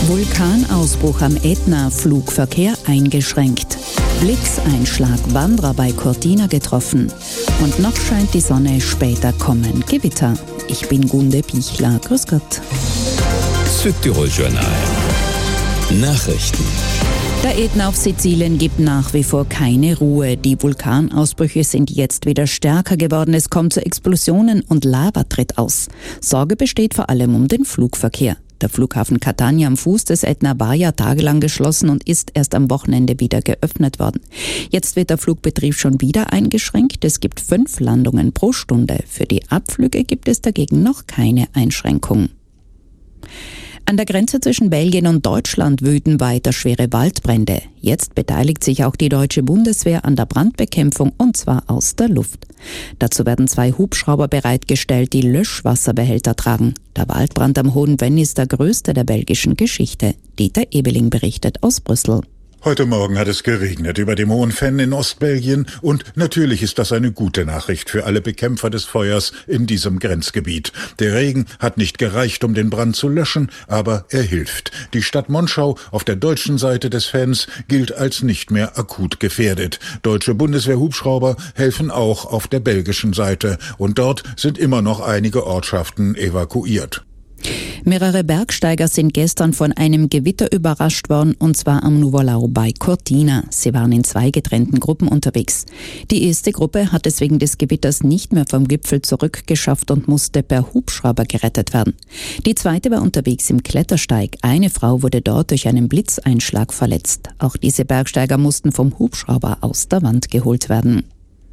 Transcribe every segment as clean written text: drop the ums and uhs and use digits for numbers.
Vulkanausbruch am Ätna, Flugverkehr eingeschränkt. Blitzeinschlag, Wanderer bei Cortina getroffen. Und noch scheint die Sonne, später kommen Gewitter. Ich bin Gunde Pichler, grüß Gott. Südtirol Journal. Nachrichten. Der Ätna auf Sizilien gibt nach wie vor keine Ruhe. Die Vulkanausbrüche sind jetzt wieder stärker geworden. Es kommt zu Explosionen und Lava tritt aus. Sorge besteht vor allem um den Flugverkehr. Der Flughafen Catania am Fuß des Ätna war ja tagelang geschlossen und ist erst am Wochenende wieder geöffnet worden. Jetzt wird der Flugbetrieb schon wieder eingeschränkt. Es gibt 5 Landungen pro Stunde. Für die Abflüge gibt es dagegen noch keine Einschränkung. An der Grenze zwischen Belgien und Deutschland wüten weiter schwere Waldbrände. Jetzt beteiligt sich auch die deutsche Bundeswehr an der Brandbekämpfung, und zwar aus der Luft. Dazu werden 2 Hubschrauber bereitgestellt, die Löschwasserbehälter tragen. Der Waldbrand am Hohen Venn ist der größte der belgischen Geschichte. Dieter Ebeling berichtet aus Brüssel. Heute Morgen hat es geregnet über dem Hohen Venn in Ostbelgien und natürlich ist das eine gute Nachricht für alle Bekämpfer des Feuers in diesem Grenzgebiet. Der Regen hat nicht gereicht, um den Brand zu löschen, aber er hilft. Die Stadt Monschau auf der deutschen Seite des Venns gilt als nicht mehr akut gefährdet. Deutsche Bundeswehr-Hubschrauber helfen auch auf der belgischen Seite und dort sind immer noch einige Ortschaften evakuiert. Mehrere Bergsteiger sind gestern von einem Gewitter überrascht worden, und zwar am Nuvolao bei Cortina. Sie waren in 2 getrennten Gruppen unterwegs. Die erste Gruppe hat es wegen des Gewitters nicht mehr vom Gipfel zurückgeschafft und musste per Hubschrauber gerettet werden. Die zweite war unterwegs im Klettersteig. Eine Frau wurde dort durch einen Blitzeinschlag verletzt. Auch diese Bergsteiger mussten vom Hubschrauber aus der Wand geholt werden.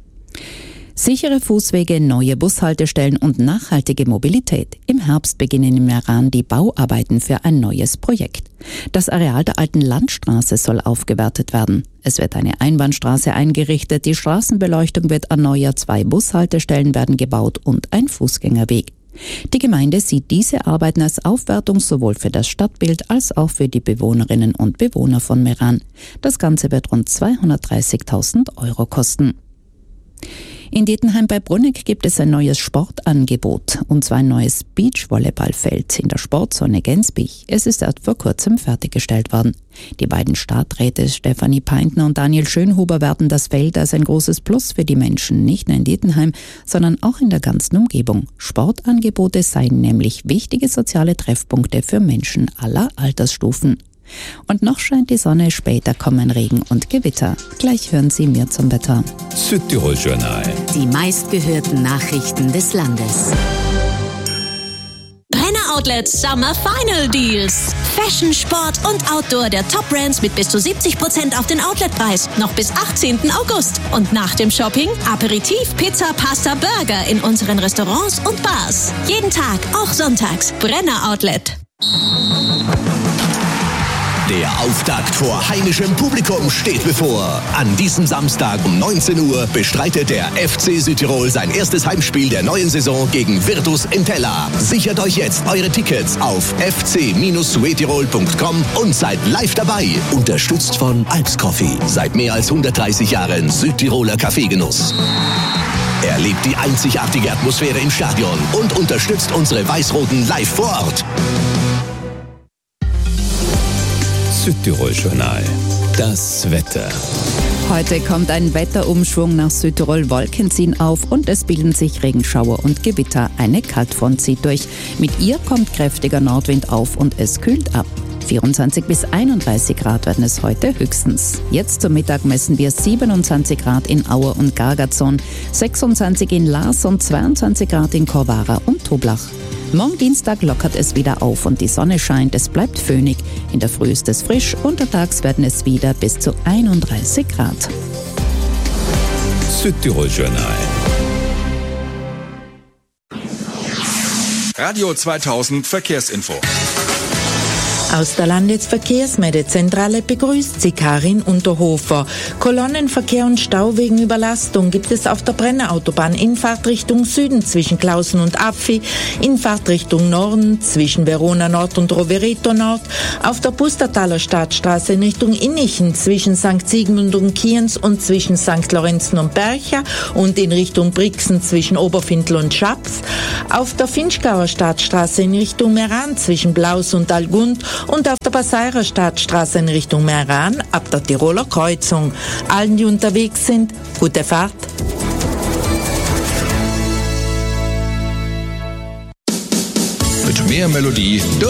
Sichere Fußwege, neue Bushaltestellen und nachhaltige Mobilität. Im Herbst beginnen im Meran die Bauarbeiten für ein neues Projekt. Das Areal der alten Landstraße soll aufgewertet werden. Es wird eine Einbahnstraße eingerichtet, die Straßenbeleuchtung wird erneuert, 2 Bushaltestellen werden gebaut und ein Fußgängerweg. Die Gemeinde sieht diese Arbeiten als Aufwertung sowohl für das Stadtbild als auch für die Bewohnerinnen und Bewohner von Meran. Das Ganze wird rund 230.000 € kosten. In Dietenheim bei Brunnig gibt es ein neues Sportangebot, und zwar ein neues Beachvolleyballfeld in der Sportzone Gensbich. Es ist erst vor kurzem fertiggestellt worden. Die beiden Stadträte Stefanie Peintner und Daniel Schönhuber werten das Feld als ein großes Plus für die Menschen, nicht nur in Dietenheim, sondern auch in der ganzen Umgebung. Sportangebote seien nämlich wichtige soziale Treffpunkte für Menschen aller Altersstufen. Und noch scheint die Sonne, später kommen Regen und Gewitter. Gleich hören Sie mir zum Wetter. Südtirol Journal. Die meistgehörten Nachrichten des Landes. Brenner Outlets Summer Final Deals. Fashion, Sport und Outdoor der Top-Brands mit bis zu 70% auf den Outletpreis. Noch bis 18. August. Und nach dem Shopping Aperitif, Pizza, Pasta, Burger in unseren Restaurants und Bars. Jeden Tag, auch sonntags. Brenner Outlet. Der Auftakt vor heimischem Publikum steht bevor. An diesem Samstag um 19 Uhr bestreitet der FC Südtirol sein erstes Heimspiel der neuen Saison gegen Virtus Entella. Sichert euch jetzt eure Tickets auf fc-suetirol.com und seid live dabei. Unterstützt von Alps Coffee. Seit mehr als 130 Jahren Südtiroler Kaffeegenuss. Erlebt die einzigartige Atmosphäre im Stadion und unterstützt unsere Weiß-Roten live vor Ort. Südtirol Journal. Das Wetter. Heute kommt ein Wetterumschwung nach Südtirol, Wolken ziehen auf und es bilden sich Regenschauer und Gewitter. Eine Kaltfront zieht durch. Mit ihr kommt kräftiger Nordwind auf und es kühlt ab. 24 bis 31 Grad werden es heute höchstens. Jetzt zum Mittag messen wir 27 Grad in Auer und Gargazon, 26 in Lars und 22 Grad in Korvara und Toblach. Morgen Dienstag lockert es wieder auf und die Sonne scheint, es bleibt föhnig. In der Früh ist es frisch, untertags werden es wieder bis zu 31 Grad. Südtirol Journal. Radio 2000 Verkehrsinfo. Aus der Landesverkehrsmeldezentrale begrüßt sie Karin Unterhofer. Kolonnenverkehr und Stau wegen Überlastung gibt es auf der Brennerautobahn in Fahrtrichtung Süden zwischen Klausen und Apfi, in Fahrtrichtung Norden zwischen Verona Nord und Rovereto Nord, auf der Pustertaler Stadtstraße in Richtung Innichen zwischen St. Sigmund und Kienz und zwischen St. Lorenzen und Bercha und in Richtung Brixen zwischen Oberfindl und Schapf, auf der Finchgauer Stadtstraße in Richtung Meran zwischen Blaus und Algund und auf der der Passeirer Stadtstraße in Richtung Meran ab der Tiroler Kreuzung. Allen, die unterwegs sind, gute Fahrt. Mit mehr Melodie